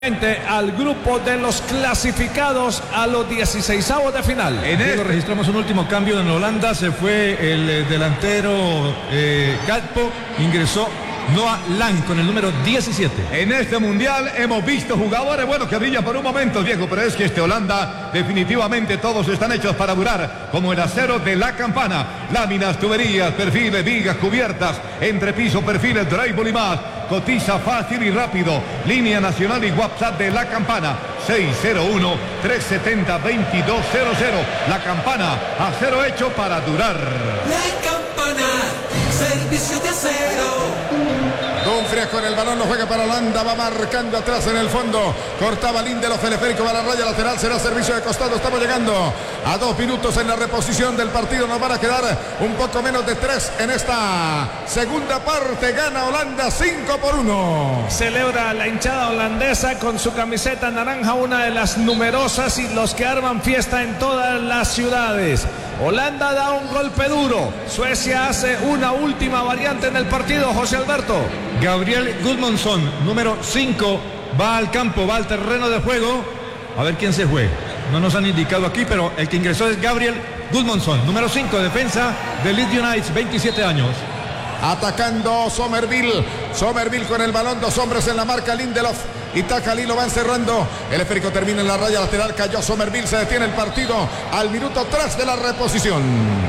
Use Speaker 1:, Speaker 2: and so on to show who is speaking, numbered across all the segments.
Speaker 1: al grupo de los clasificados a los 16avos de final.
Speaker 2: Diego, registramos un último cambio en Holanda. Se fue el delantero Gakpo, ingresó Noah Lang con el número 17.
Speaker 3: En este mundial hemos visto jugadores, bueno, que brillan por un momento, Diego, pero es que este Holanda, definitivamente todos están hechos para durar, como el acero de la campana. Láminas, tuberías, perfiles, vigas, cubiertas, entrepiso, perfiles, drywall y más. Cotiza fácil y rápido. Línea nacional y WhatsApp de la campana. 601-370-2200. La campana, acero hecho para durar.
Speaker 4: La campana, servicio de acero.
Speaker 5: Dumfries con el balón, lo juega para Holanda, va marcando atrás en el fondo, cortaba Lindelof, el esférico va a la raya lateral, será servicio de costado. Estamos llegando a 2 minutos en la reposición del partido, nos van a quedar un poco menos de 3 en esta segunda parte. Gana Holanda 5-1.
Speaker 1: Celebra la hinchada holandesa con su camiseta naranja, una de las numerosas y los que arman fiesta en todas las ciudades. Holanda da un golpe duro. Suecia hace una última variante en el partido, José Alberto.
Speaker 2: Gabriel Gudmundsson, número 5, va al campo, va al terreno de juego. A ver quién se fue. No nos han indicado aquí, pero el que ingresó es Gabriel Gudmundsson, número 5, defensa de Leeds United, 27 años.
Speaker 5: Atacando Somerville con el balón, 2 hombres en la marca, Lindelof y Tajali lo van cerrando. El esférico termina en la raya lateral, cayó Somerville, se detiene el partido al minuto 3 de la reposición.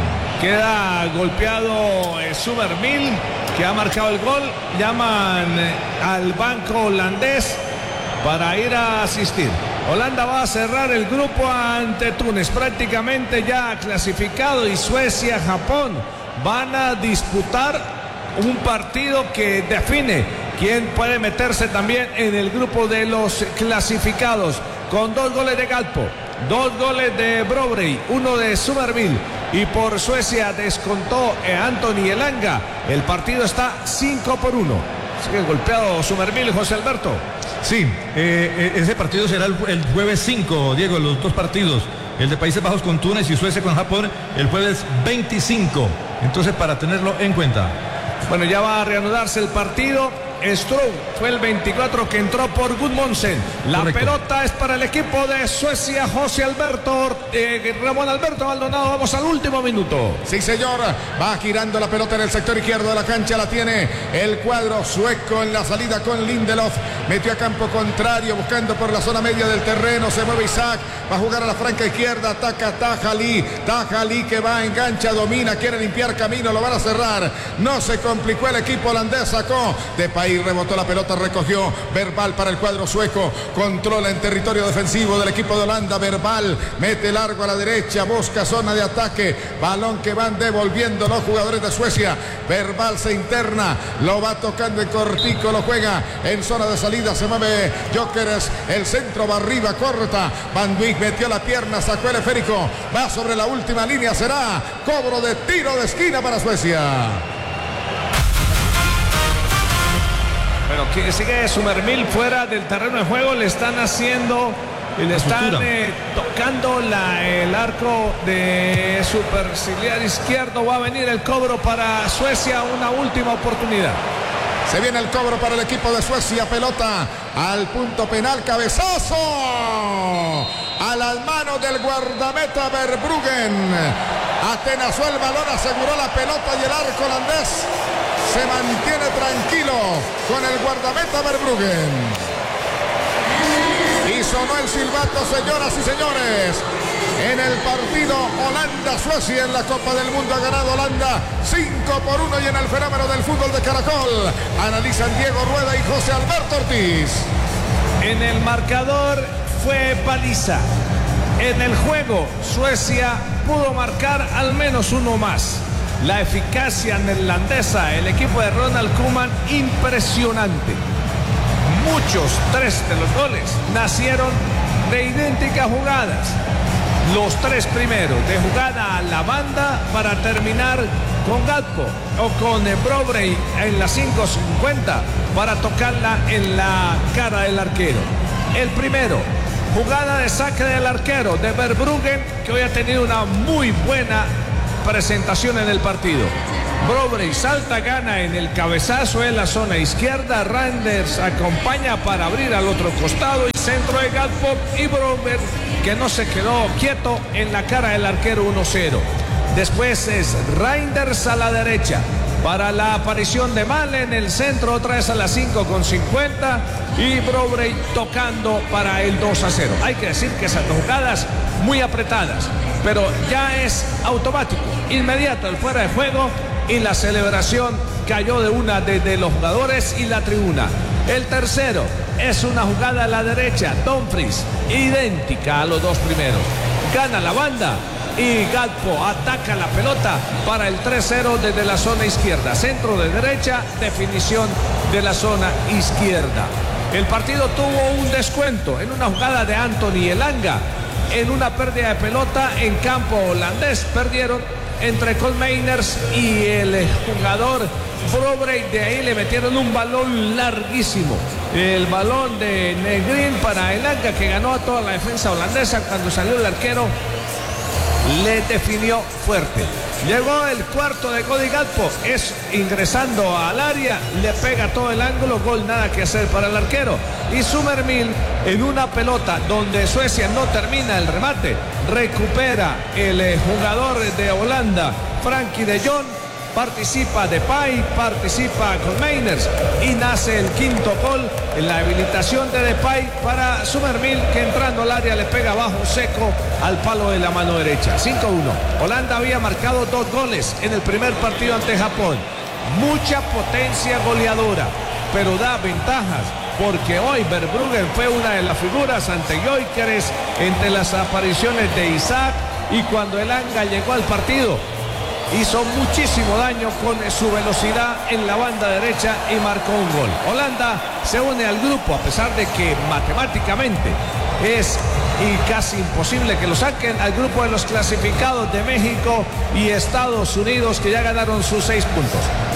Speaker 1: Queda golpeado Somerville, que ha marcado el gol. Llaman al banco holandés para ir a asistir. Holanda va a cerrar el grupo ante Túnez, prácticamente ya clasificado, y Suecia, Japón van a disputar un partido que define quién puede meterse también en el grupo de los clasificados, con 2 goles de Gakpo, 2 goles de Brobrey, 1 de Somerville, y por Suecia descontó Anthony Elanga. El partido está 5-1. Sigue golpeado Somerville, José Alberto.
Speaker 2: Sí, ese partido será el jueves 5, Diego, los 2 partidos. El de Países Bajos con Túnez y Suecia con Japón el jueves 25. Entonces, para tenerlo en cuenta.
Speaker 1: Bueno, ya va a reanudarse el partido. Stroh fue el 24 que entró por Gudmundsson. La
Speaker 2: Correcto.
Speaker 1: pelota es para el equipo de Suecia. José Alberto, Ramón Alberto Maldonado, vamos al último minuto.
Speaker 5: Sí, señor, va girando la pelota en el sector izquierdo de la cancha, la tiene el cuadro sueco en la salida con Lindelof, metió a campo contrario, buscando por la zona media del terreno, se mueve Isaac, va a jugar a la franca izquierda, ataca Tajali que va, engancha, domina, quiere limpiar camino, lo van a cerrar, no se complicó el equipo holandés, sacó de país, rebotó la pelota, recogió Verbal para el cuadro sueco, controla en territorio defensivo del equipo de Holanda, Verbal mete largo a la derecha, busca zona de ataque, balón que van devolviendo los jugadores de Suecia. Verbal se interna, lo va tocando en cortico, lo juega en zona de salida, se mueve Gyökeres, el centro va arriba, corta, Van Dijk metió la pierna, sacó el esférico, va sobre la última línea, será cobro de tiro de esquina para Suecia.
Speaker 1: Pero que sigue Somerville fuera del terreno de juego, le están haciendo, le están tocando el arco de superciliar izquierdo. Va a venir el cobro para Suecia, una última oportunidad.
Speaker 5: Se viene el cobro para el equipo de Suecia, pelota al punto penal, cabezazo a las manos del guardameta Verbruggen. Atenazó el balón, aseguró la pelota y el arco holandés se mantiene tranquilo con el guardameta Verbruggen. Y sonó el silbato, señoras y señores. En el partido Holanda-Suecia en la Copa del Mundo ha ganado Holanda 5-1, y en el fenómeno del fútbol de Caracol analizan Diego Rueda y José Alberto Ortiz.
Speaker 1: En el marcador fue paliza. En el juego Suecia pudo marcar al menos uno más. La eficacia neerlandesa, el equipo de Ronald Koeman, impresionante. 3 de los goles nacieron de idénticas jugadas. Los 3 primeros de jugada a la banda para terminar con Gakpo o con Brobrey en la 5.50 para tocarla en la cara del arquero. El primero, jugada de saque del arquero de Verbruggen, que hoy ha tenido una muy buena presentación en el partido. Brobrey salta, gana en el cabezazo en la zona izquierda. Reinders acompaña para abrir al otro costado y centro de Gakpo y Brobrey, que no se quedó quieto en la cara del arquero, 1-0. Después es Reinders a la derecha para la aparición de Malen en el centro, otra vez a las 5:50 y Brobrey tocando para el 2-0. Hay que decir que esas dos jugadas muy apretadas, pero ya es automático, inmediato el fuera de juego y la celebración cayó de una desde los jugadores y la tribuna. El tercero es una jugada a la derecha, Dumfries, idéntica a los dos primeros. Gana la banda y Gakpo ataca la pelota para el 3-0 desde la zona izquierda. Centro de derecha, definición de la zona izquierda. El partido tuvo un descuento en una jugada de Anthony Elanga. En una pérdida de pelota en campo holandés, perdieron entre Koolmeiners y el jugador Brobrey. De ahí le metieron un balón larguísimo, el balón de Negrin para Elanga, que ganó a toda la defensa holandesa. Cuando salió el arquero le definió fuerte. Llegó el cuarto de Cody Gakpo, es ingresando al área, le pega todo el ángulo, gol, nada que hacer para el arquero. Y Summermill, en una pelota donde Suecia no termina el remate, recupera el jugador de Holanda, Frankie de Jong. Participa Depay, participa Koolmeiners y nace el quinto gol en la habilitación de Depay para Summermill, que entrando al área le pega bajo seco al palo de la mano derecha. 5-1. Holanda había marcado 2 goles en el primer partido ante Japón. Mucha potencia goleadora, pero da ventajas, porque hoy Verbruggen fue una de las figuras ante Gyökeres entre las apariciones de Isaac, y cuando Elanga llegó al partido hizo muchísimo daño con su velocidad en la banda derecha y marcó un gol. Holanda se une al grupo a pesar de que matemáticamente es casi imposible que lo saquen, al grupo de los clasificados de México y Estados Unidos, que ya ganaron sus 6 puntos.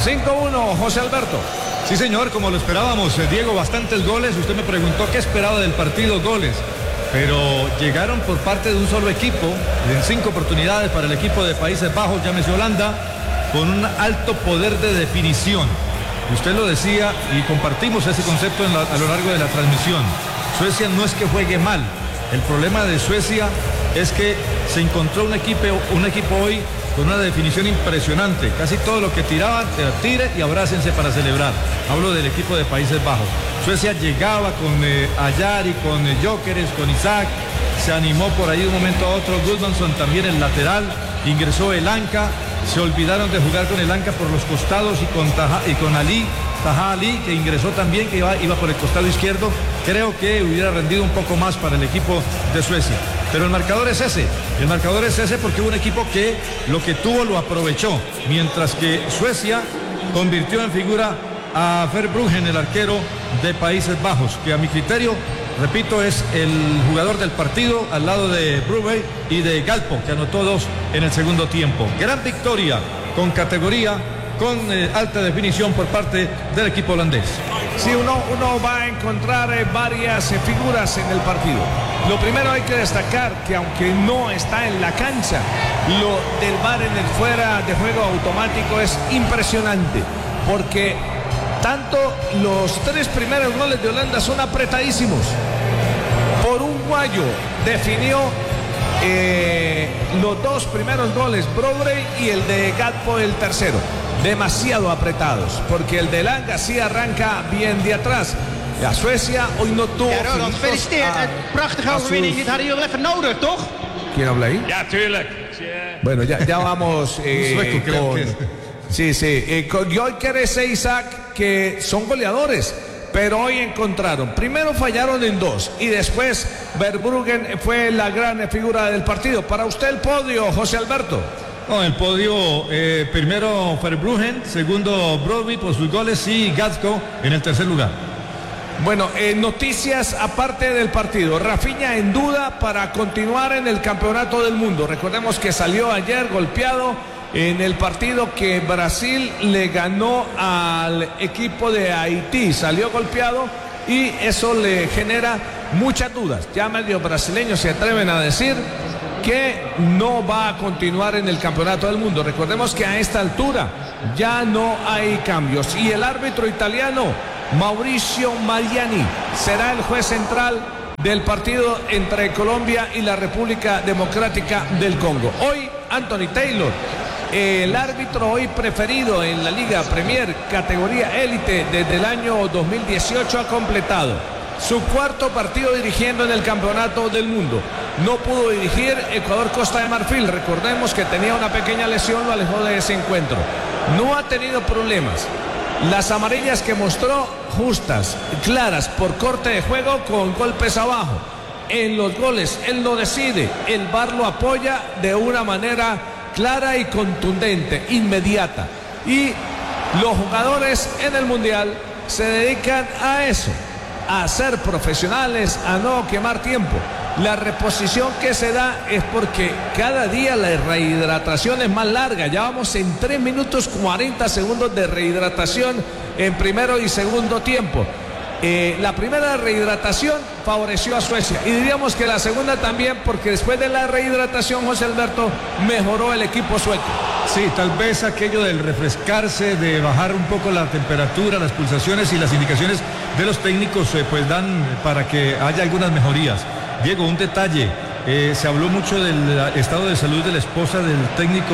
Speaker 1: 5-1, José Alberto.
Speaker 2: Sí, señor, como lo esperábamos, Diego, bastantes goles. Usted me preguntó qué esperaba del partido, goles. Pero llegaron por parte de un solo equipo, en 5 oportunidades para el equipo de Países Bajos, llámese Holanda, con un alto poder de definición. Usted lo decía y compartimos ese concepto a lo largo de la transmisión. Suecia no es que juegue mal, el problema de Suecia es que se encontró un equipo hoy con una definición impresionante. Casi todo lo que tiraban, tire y abrácense para celebrar. Hablo del equipo de Países Bajos. Suecia llegaba con Ayari, con Gyökeres, con Isaac. Se animó por ahí de un momento a otro. Gudmundsson también el lateral. Ingresó Elanga. Se olvidaron de jugar con Elanga por los costados y con Taha Ali, que ingresó también, que iba por el costado izquierdo. Creo que hubiera rendido un poco más para el equipo de Suecia. Pero el marcador es ese. El marcador es ese porque hubo un equipo que lo que tuvo lo aprovechó. Mientras que Suecia convirtió en figura a Verbruggen, el arquero de Países Bajos, que a mi criterio, repito, es el jugador del partido al lado de Brobrey y de Gakpo, que anotó 2 en el segundo tiempo. Gran victoria con categoría, con alta definición por parte del equipo holandés.
Speaker 1: Sí, uno va a encontrar varias figuras en el partido. Lo primero, hay que destacar que aunque no está en la cancha, lo del VAR en el fuera de juego automático es impresionante, porque tanto los 3 primeros goles de Holanda son apretadísimos. Por un guayo definió los 2 primeros goles Brobrey y el de Gakpo el tercero. Demasiado apretados, porque el de Elanga sí arranca bien de atrás. Ja, Suecia hoy no tuvo.
Speaker 6: Ja, Ronald, gefeliciteerd. Prachtige overwinning. Dit hadden jullie even nodig, toch?
Speaker 1: ¿Quién habla ahí?
Speaker 6: Ja, tuurlijk.
Speaker 1: Bueno, ya vamos con Gyökeres e Isaac, que son goleadores, pero hoy encontraron. Primero fallaron en 2 y después Verbruggen fue la gran figura del partido. Para usted el podio, José Alberto.
Speaker 2: No, el podio, primero Verbruggen, segundo Brobrey por sus goles y Gakpo en el tercer lugar.
Speaker 1: Bueno, noticias aparte del partido. Rafinha en duda para continuar en el campeonato del mundo. Recordemos que salió ayer golpeado en el partido que Brasil le ganó al equipo de Haití. Salió golpeado y eso le genera muchas dudas. Ya medios brasileños se atreven a decir que no va a continuar en el Campeonato del Mundo. Recordemos que a esta altura ya no hay cambios. Y el árbitro italiano, Mauricio Mariani, será el juez central del partido entre Colombia y la República Democrática del Congo. Hoy, Anthony Taylor, el árbitro hoy preferido en la Liga Premier, categoría élite desde el año 2018, ha completado su cuarto partido dirigiendo en el Campeonato del Mundo. No pudo dirigir Ecuador-Costa de Marfil. Recordemos que tenía una pequeña lesión, lo alejó de ese encuentro. No ha tenido problemas. Las amarillas que mostró, justas, claras, por corte de juego, con golpes abajo. En los goles, él lo decide. El VAR lo apoya de una manera clara y contundente, inmediata. Y los jugadores en el Mundial se dedican a eso, a ser profesionales, a no quemar tiempo. La reposición que se da es porque cada día la rehidratación es más larga. Ya vamos en 3 minutos 40 segundos de rehidratación en primero y segundo tiempo. La primera rehidratación favoreció a Suecia y diríamos que la segunda también, porque después de la rehidratación, José Alberto, mejoró el equipo sueco.
Speaker 2: Sí, tal vez aquello del refrescarse, de bajar un poco la temperatura, las pulsaciones y las indicaciones de los técnicos pues dan para que haya algunas mejorías. Diego, un detalle, se habló mucho del estado de salud de la esposa del técnico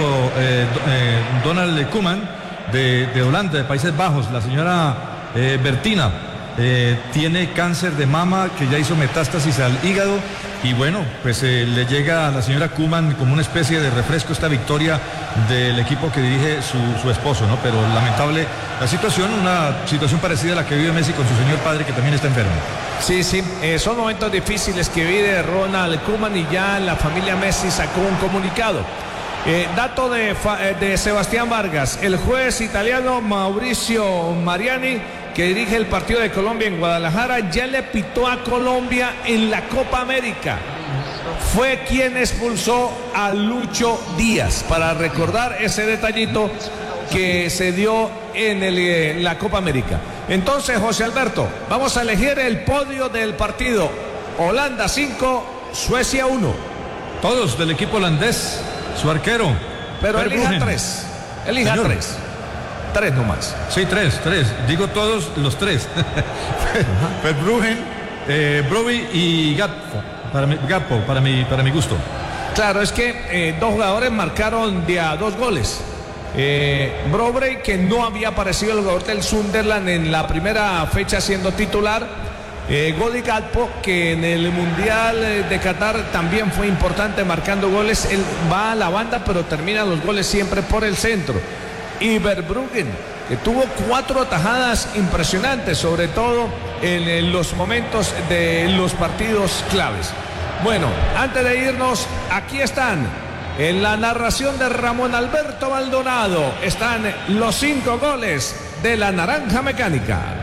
Speaker 2: Donald Koeman de Holanda, de Países Bajos, la señora Bertina. Tiene cáncer de mama que ya hizo metástasis al hígado y bueno, pues le llega a la señora Koeman como una especie de refresco esta victoria del equipo que dirige su esposo, ¿no? Pero lamentable la situación, una situación parecida a la que vive Messi con su señor padre, que también está enfermo.
Speaker 1: Sí, son momentos difíciles que vive Ronald Koeman y ya la familia Messi sacó un comunicado. Dato de Sebastián Vargas, el juez italiano Mauricio Mariani, que dirige el partido de Colombia en Guadalajara, ya le pitó a Colombia en la Copa América. Fue quien expulsó a Lucho Díaz, para recordar ese detallito que se dio en la Copa América. Entonces, José Alberto, vamos a elegir el podio del partido. Holanda 5, Suecia 1.
Speaker 2: Todos del equipo holandés, su arquero.
Speaker 1: Pero elija 3. Elija 3. 3 nomás.
Speaker 2: Sí, 3. Digo todos los 3. Verbruggen, Brobbey y Gakpo, para mi gusto.
Speaker 1: Claro, es que 2 jugadores marcaron de a 2 goles. Brobbey, que no había aparecido el jugador del Sunderland en la primera fecha siendo titular. Gol Gakpo, que en el Mundial de Qatar también fue importante marcando goles. Él va a la banda, pero termina los goles siempre por el centro. Y Verbruggen, que tuvo 4 atajadas impresionantes, sobre todo en los momentos de los partidos claves. Bueno, antes de irnos, aquí están, en la narración de Ramón Alberto Maldonado, están los 5 goles de la Naranja Mecánica.